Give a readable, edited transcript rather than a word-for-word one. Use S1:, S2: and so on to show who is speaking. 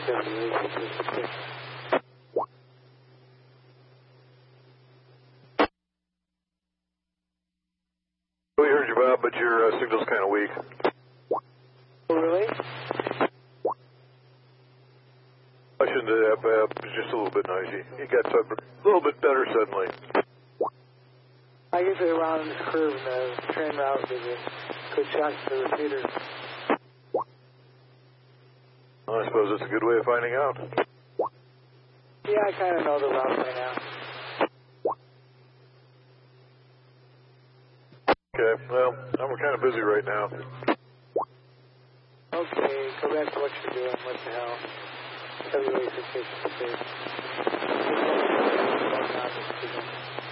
S1: We heard you, Bob, but your signal's kind of weak.
S2: Oh, really?
S1: I shouldn't do that, Bob. It's just a little bit noisy. You got a little bit better suddenly.
S2: I guess they're around this curve in the train route. There's a good shot to the repeater.
S1: Well, I suppose it's a good way of finding out.
S2: Yeah, I kind of know the route by now.
S1: Okay, well, I'm kind of busy right now.
S2: Okay, go back to what you're doing. What the hell? Everybody's vacation.